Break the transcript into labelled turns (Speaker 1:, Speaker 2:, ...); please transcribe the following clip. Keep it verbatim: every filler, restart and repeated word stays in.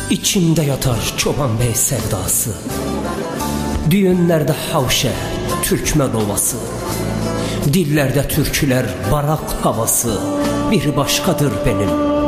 Speaker 1: İçimde yatar Çoban Bey sevdası. Düğünlerde havşe, Türkmen ovası. Dillerde türküler, barak havası. Bir başkadır benim